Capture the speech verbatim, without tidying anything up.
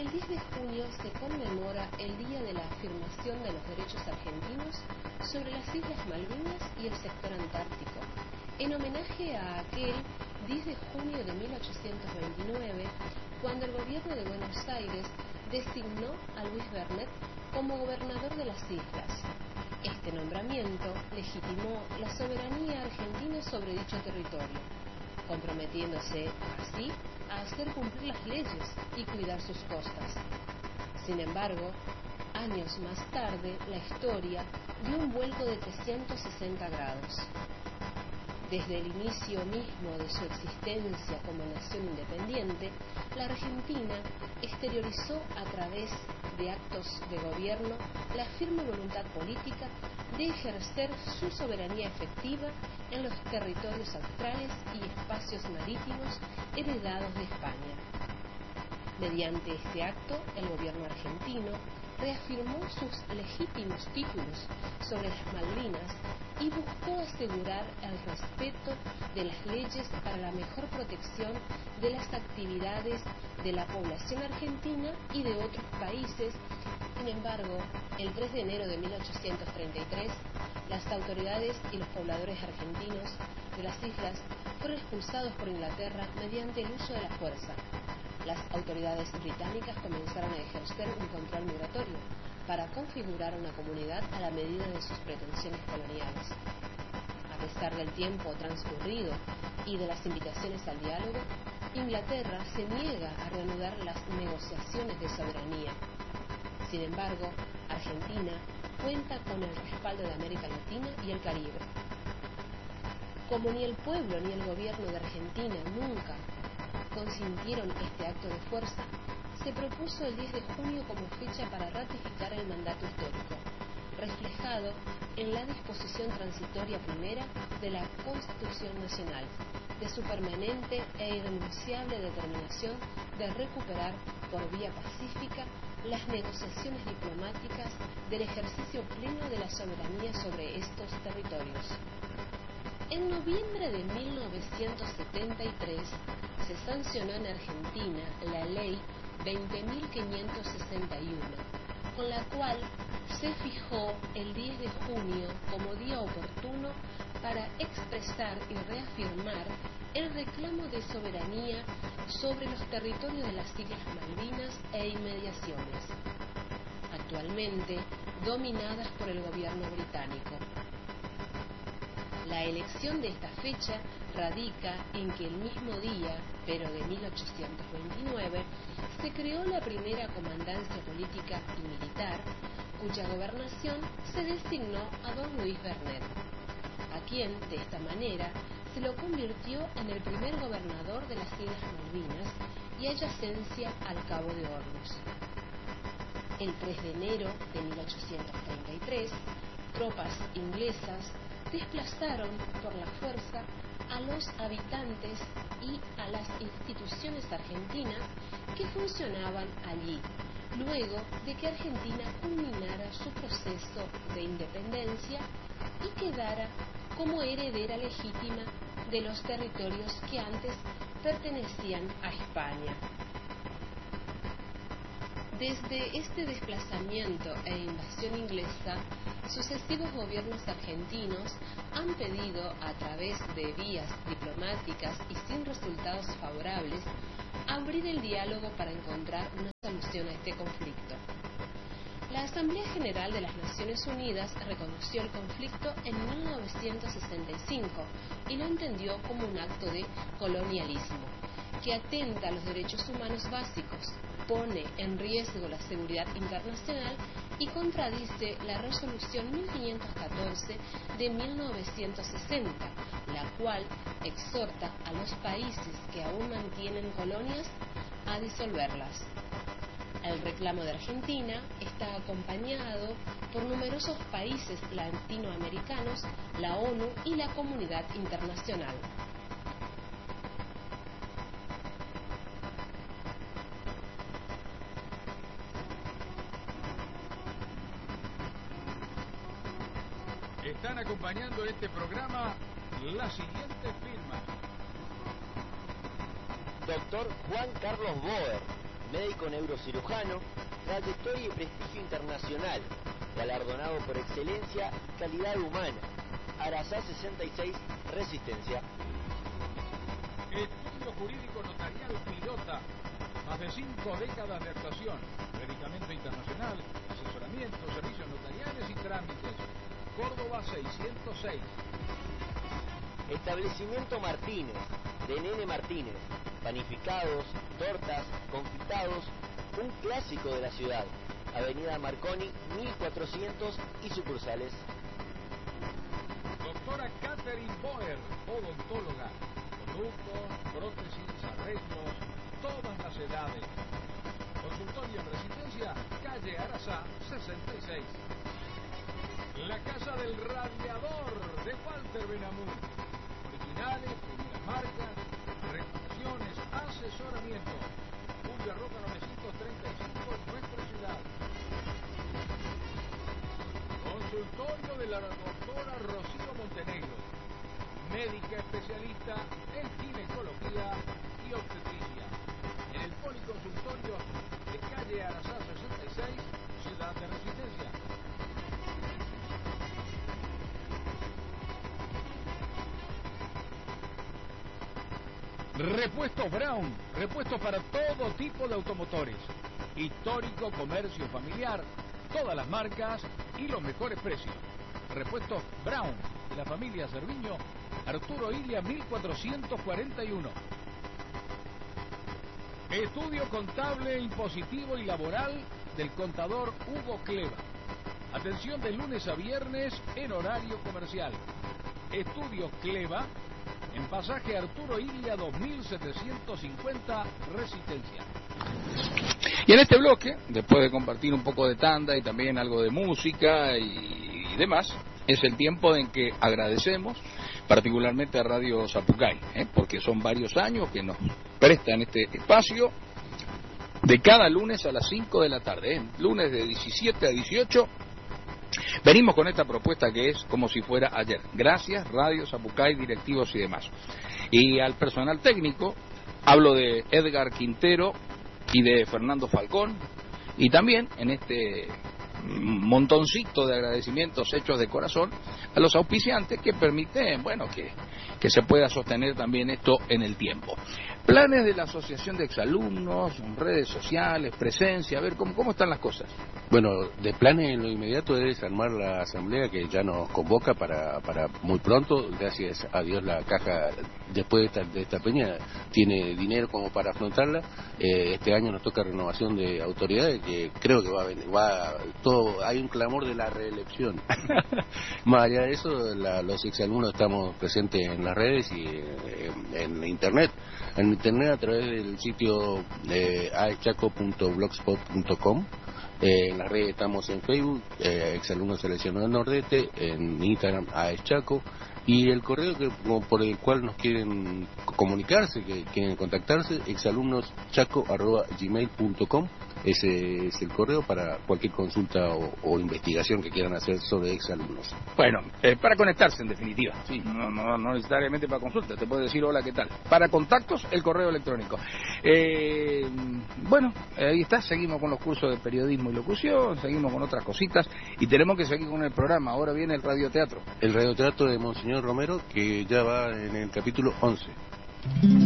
El diez de junio se conmemora el Día de la Afirmación de los Derechos Argentinos sobre las Islas Malvinas y el sector antártico, en homenaje a aquel diez de junio de mil ochocientos veintinueve, cuando el gobierno de Buenos Aires designó a Luis Bernet como gobernador de las islas. Este nombramiento legitimó la soberanía argentina sobre dicho territorio, comprometiéndose así a hacer cumplir las leyes y cuidar sus costas. Sin embargo, años más tarde, la historia dio un vuelco de trescientos sesenta grados. Desde el inicio mismo de su existencia como nación independiente, la Argentina exteriorizó a través de actos de gobierno la firme voluntad política de ejercer su soberanía efectiva en los territorios australes y espacios marítimos heredados de España. Mediante este acto, el gobierno argentino reafirmó sus legítimos títulos sobre las Malvinas y buscó asegurar el respeto de las leyes para la mejor protección de las actividades de la población argentina y de otros países. Sin embargo, el tres de enero de mil ochocientos treinta y tres, las autoridades y los pobladores argentinos de las islas fueron expulsados por Inglaterra mediante el uso de la fuerza. Las autoridades británicas comenzaron a ejercer un control migratorio para configurar una comunidad a la medida de sus pretensiones coloniales. A pesar del tiempo transcurrido y de las invitaciones al diálogo, Inglaterra se niega a reanudar las negociaciones de soberanía. Sin embargo, Argentina cuenta con el respaldo de América Latina y el Caribe. Como ni el pueblo ni el gobierno de Argentina nunca consintieron este acto de fuerza, se propuso el diez de junio como fecha para ratificar el mandato histórico, reflejado en la disposición transitoria primera de la Constitución Nacional, de su permanente e irrenunciable determinación de recuperar por vía pacífica las negociaciones diplomáticas del ejercicio pleno de la soberanía sobre estos territorios. En noviembre de mil novecientos setenta y tres se sancionó en Argentina la Ley veinte mil quinientos sesenta y uno, con la cual se fijó el diez de junio como día oportuno para expresar y reafirmar el reclamo de soberanía sobre los territorios de las Islas Malvinas e inmediaciones, actualmente dominadas por el gobierno británico. La elección de esta fecha radica en que el mismo día, pero de mil ochocientos veintinueve, se creó la primera comandancia política y militar, cuya gobernación se designó a don Luis Bernet, a quien, de esta manera, se lo convirtió en el primer gobernador de las Islas Malvinas y adyacencia al Cabo de Hornos. El tres de enero de mil ochocientos treinta y tres, tropas inglesas desplazaron por la fuerza a los habitantes y a las instituciones argentinas que funcionaban allí, luego de que Argentina culminara su proceso de independencia y quedara como heredera legítima de los territorios que antes pertenecían a España. Desde este desplazamiento e invasión inglesa, sucesivos gobiernos argentinos han pedido, a través de vías diplomáticas y sin resultados favorables, abrir el diálogo para encontrar una solución a este conflicto. La Asamblea General de las Naciones Unidas reconoció el conflicto en mil novecientos sesenta y cinco y lo entendió como un acto de colonialismo que atenta a los derechos humanos básicos, pone en riesgo la seguridad internacional y contradice la resolución mil quinientos catorce de mil novecientos sesenta, la cual exhorta a los países que aún mantienen colonias a disolverlas. El reclamo de Argentina está acompañado por numerosos países latinoamericanos, la ONU y la comunidad internacional. Están acompañando este programa la siguiente firma: Doctor Juan Carlos Boer, médico neurocirujano, trayectoria y prestigio internacional, galardonado por excelencia, calidad humana. Arasá sesenta y seis, Resistencia. Estudio Jurídico Notarial Pilota, más de cinco décadas de actuación, medicamento internacional, asesoramiento, servicios notariales y trámites. Córdoba seiscientos seis. Establecimiento Martínez, de Nene Martínez, panificados, tortas, confitados, un clásico de la ciudad. Avenida Marconi, mil cuatrocientos y sucursales. Doctora Catherine Boer, odontóloga, productos, prótesis, arreglos, todas las edades. Consultorio en Resistencia, calle Arasá sesenta y seis. La Casa del Radiador de Walter Benamur. Originales, primeras marcas, reparaciones, asesoramiento. Julia Roca novecientos treinta y cinco, nuestra ciudad. Consultorio de la doctora Rocío Montenegro, médica especialista en ginecología y obstetricia, en el policonsultorio de calle Arasá sesenta y seis, Ciudad de Resistencia. Repuestos Brown, repuestos para todo tipo de automotores, histórico, comercio familiar, todas las marcas y los mejores precios. Repuestos Brown, de la familia Cerviño, Arturo Ilia mil cuatrocientos cuarenta y uno. Estudio contable, impositivo y laboral del contador Hugo Cleva. Atención de lunes a viernes en horario comercial. Estudio Cleva, en pasaje Arturo Ilia dos mil setecientos cincuenta, Resistencia. Y en este bloque, después de compartir un poco de tanda y también algo de música y, y demás, es el tiempo en que agradecemos particularmente a Radio Zapucay, ¿eh? porque son varios años que nos prestan este espacio de cada lunes a las cinco de la tarde, ¿eh? Lunes de diecisiete a dieciocho. Venimos con esta propuesta que es como si fuera ayer. Gracias, Radio Zapucay, directivos y demás. Y al personal técnico, hablo de Edgar Quintero y de Fernando Falcón, y también en este montoncito de agradecimientos hechos de corazón a los auspiciantes que permiten, bueno, que, que se pueda sostener también esto en el tiempo. Planes de la Asociación de Exalumnos, redes sociales, presencia, a ver cómo, cómo están las cosas. Bueno, de planes en lo inmediato es armar la asamblea que ya nos convoca para, para muy pronto. Gracias a Dios la caja, después de esta, de esta peña, tiene dinero como para afrontarla. Eh, este año nos toca renovación de autoridades, que creo que va a venir, va todo, hay un clamor de la reelección. Más allá de eso, la, los exalumnos estamos presentes en las redes y eh, en, en internet. En internet a través del sitio eh, aechaco punto blogspot punto com. Eh, en las redes estamos en Facebook, eh, Exalumnos Seleccionados Nordeste, en Instagram aechaco, y el correo que por el cual nos quieren comunicarse, que quieren contactarse, exalumnoschaco arroba gmail punto com. Ese es el correo para cualquier consulta o, o investigación que quieran hacer sobre exalumnos. Bueno, eh, para conectarse en definitiva, sí, no, no, no necesariamente para consulta, te puede decir hola, ¿qué tal? Para contactos, el correo electrónico. Eh, bueno, ahí está, seguimos con los cursos de periodismo y locución, seguimos con otras cositas y tenemos que seguir con el programa. Ahora viene el radioteatro. El radioteatro de Monseñor Romero, que ya va en el capítulo once.